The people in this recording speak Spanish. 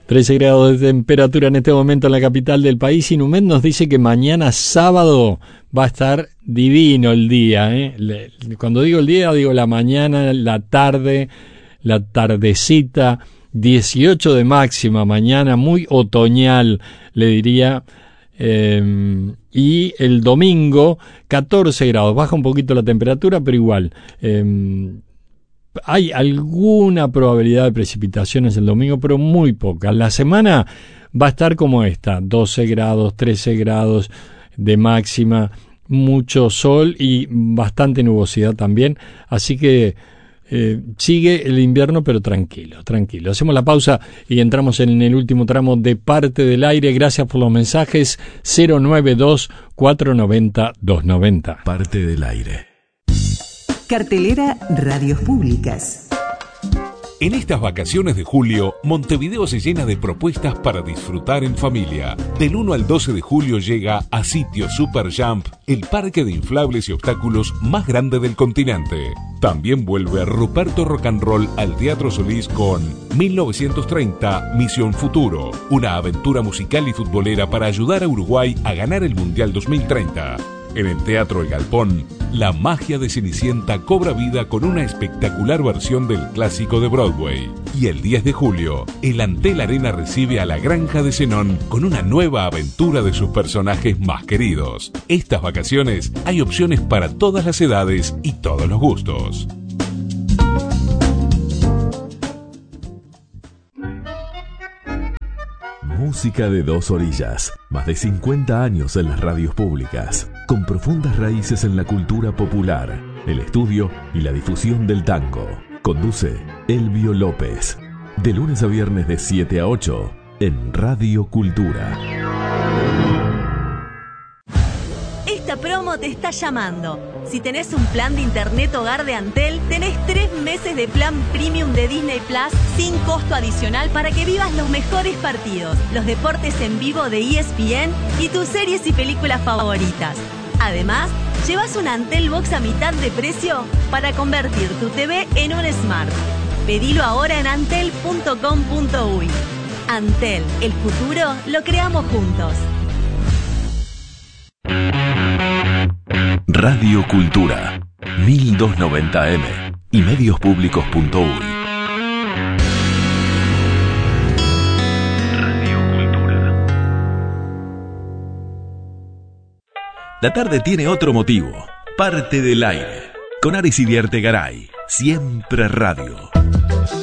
13 grados de temperatura en este momento en la capital del país. Inumet nos dice que mañana sábado va a estar divino el día, Cuando digo el día, digo la mañana, la tarde, la tardecita, 18 de máxima mañana, muy otoñal, le diría. Y el domingo 14 grados, baja un poquito la temperatura, pero igual hay alguna probabilidad de precipitaciones el domingo, pero muy poca. La semana va a estar como esta, 12 grados, 13 grados de máxima, mucho sol y bastante nubosidad también, así que sigue el invierno, pero tranquilo. Hacemos la pausa y entramos en el último tramo de Parte del Aire. Gracias por los mensajes. 092-490-290. Parte del Aire. Cartelera Radios Públicas. En estas vacaciones de julio, Montevideo se llena de propuestas para disfrutar en familia. Del 1 al 12 de julio llega a Sitio Super Jump, el parque de inflables y obstáculos más grande del continente. También vuelve Ruperto Rock and Roll al Teatro Solís con 1930 Misión Futuro, una aventura musical y futbolera para ayudar a Uruguay a ganar el Mundial 2030. En el Teatro El Galpón, la magia de Cenicienta cobra vida con una espectacular versión del clásico de Broadway. Y el 10 de julio, el Antel Arena recibe a la Granja de Zenón con una nueva aventura de sus personajes más queridos. Estas vacaciones hay opciones para todas las edades y todos los gustos. Música de dos orillas. Más de 50 años en las radios públicas. Con profundas raíces en la cultura popular, el estudio y la difusión del tango. Conduce Elvio López. De lunes a viernes de 7 a 8 en Radio Cultura. Esta promo te está llamando. Si tenés un plan de internet hogar de Antel, tenés 3 meses de plan premium de Disney Plus sin costo adicional para que vivas los mejores partidos, los deportes en vivo de ESPN y tus series y películas favoritas. Además, llevas un Antel Box a mitad de precio para convertir tu TV en un Smart. Pedilo ahora en antel.com.uy. Antel, el futuro lo creamos juntos. Radio Cultura 1290M y mediospublicos.uy. Radio Cultura. La tarde tiene otro motivo. Parte del Aire. Con Aris Iriarte Garay. Siempre radio.